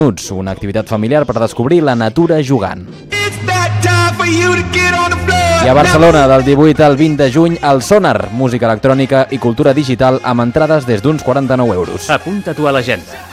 minuts, una activitat familiar per descobrir la natura jugant. I a Barcelona, del 18 al 20 de juny, el Sonar, música electrònica i cultura digital amb entrades des d'uns 49 euros. Apunta-t'ho a l'agenda.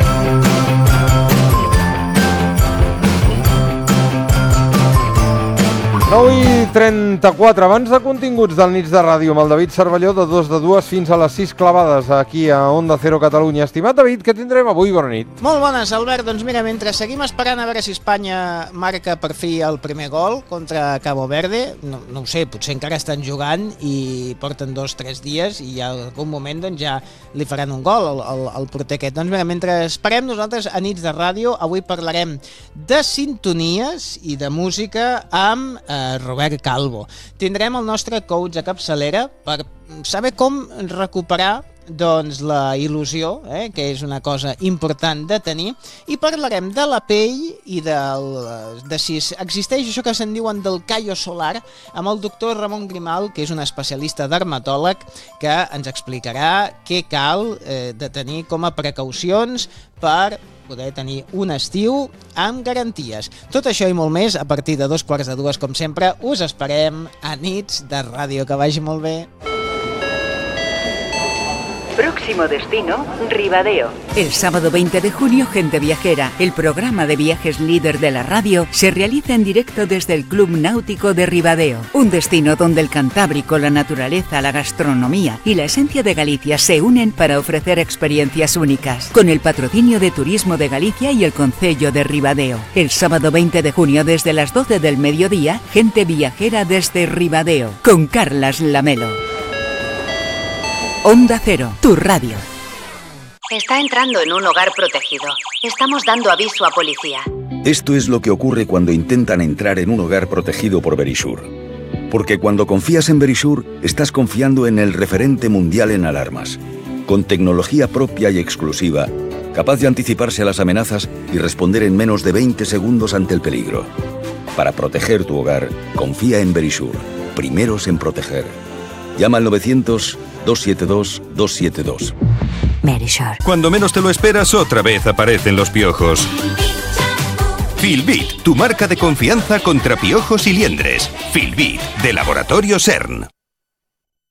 I 34, abans de continguts del Nits de Ràdio amb el David Cervelló, de 2 de 2 fins a les 6 clavades aquí a Onda Cero Catalunya. Estimat David, què tindrem avui? Bona nit. Molt bones, Albert. Doncs mira, mentre seguim esperant a veure si Espanya marca per fi el primer gol contra Cabo Verde, no ho sé, potser encara estan jugant i porten 2 o 3 dies i en algun moment doncs, ja li faran un gol al porter aquest. Doncs mira, mentre esperem, nosaltres a Nits de Ràdio avui parlarem de sintonies i de música amb Robert Calvo. Tindrem el nostre coach de capçalera per saber com recuperar doncs, la il·lusió, que és una cosa important de tenir, i parlarem de la pell i de si existeix això que se'n diuen del callo solar amb el doctor Ramon Grimal, que és un especialista dermatòleg que ens explicarà què cal de tenir com a precaucions per poder tenir un estiu amb garanties. Tot això i molt més a partir de 2:45, com sempre, us esperem a Nits de Ràdio. Que vagi molt bé. Próximo destino, Ribadeo. El sábado 20 de junio, Gente Viajera, el programa de viajes líder de la radio, se realiza en directo desde el Club Náutico de Ribadeo, un destino donde el Cantábrico, la naturaleza, la gastronomía y la esencia de Galicia se unen para ofrecer experiencias únicas, con el patrocinio de Turismo de Galicia y el Concello de Ribadeo. El sábado 20 de junio, desde las 12 del mediodía, Gente Viajera desde Ribadeo, con Carlas Lamelo. Onda Cero, tu radio. Está entrando en un hogar protegido. Estamos dando aviso a policía. Esto es lo que ocurre cuando intentan entrar en un hogar protegido por Verisure. Porque cuando confías en Verisure, estás confiando en el referente mundial en alarmas. Con tecnología propia y exclusiva, capaz de anticiparse a las amenazas y responder en menos de 20 segundos ante el peligro. Para proteger tu hogar, confía en Verisure. Primeros en proteger. Llama al 900-272-272. Verisure. Cuando menos te lo esperas, otra vez aparecen los piojos. Filbit, tu marca de confianza contra piojos y liendres. Filbit, de Laboratorio CERN.